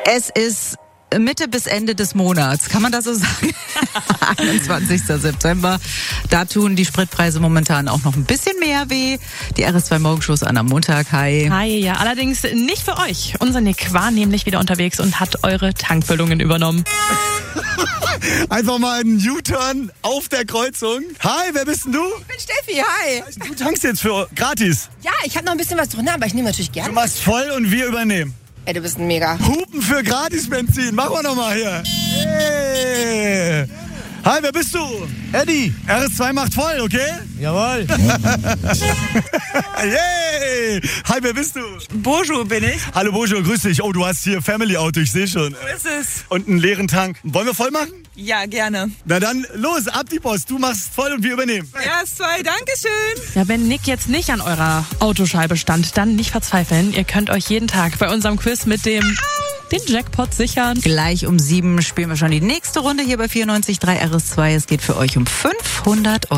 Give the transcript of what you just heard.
Es ist Mitte bis Ende des Monats, kann man das so sagen? 21. September. Da tun die Spritpreise momentan auch noch ein bisschen mehr weh. Die RS2 Morgenshows an am Montag. Hi. Hi, ja, allerdings nicht für euch. Unser Nick war nämlich wieder unterwegs und hat eure Tankfüllungen übernommen. Einfach mal einen U-Turn auf der Kreuzung. Hi, wer bist denn du? Ich bin Steffi, hi. Du tankst jetzt für gratis. Ja, ich habe noch ein bisschen was drin, aber ich nehme natürlich Du gerne. machst voll und wir übernehmen. Ey, du bist ein Mega. Hupen für gratis Benzin. Machen wir nochmal hier. Hey. Hi, wer bist du? Eddie. RS2 macht voll, okay? Jawohl. Yay! Hi, wer bist du? Bojo bin ich. Hallo Bojo, grüß dich. Oh, du hast hier Family Auto, ich sehe schon. Wo ist es? Und einen leeren Tank. Wollen wir voll machen? Ja, gerne. Na dann, los, ab die Post. Du machst voll und wir übernehmen. RS2, Dankeschön. Ja, wenn Nick jetzt nicht an eurer Autoscheibe stand, dann nicht verzweifeln. Ihr könnt euch jeden Tag bei unserem Quiz mit den Jackpot sichern. Gleich um 7 spielen wir schon die nächste Runde hier bei 94.3 RS2. Es geht für euch um 500 €.